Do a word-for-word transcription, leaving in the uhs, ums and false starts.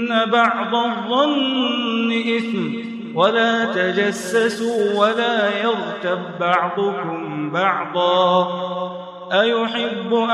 بعض الظن إثم ولا تجسسوا ولا يغتب بعضكم بعضا أيحب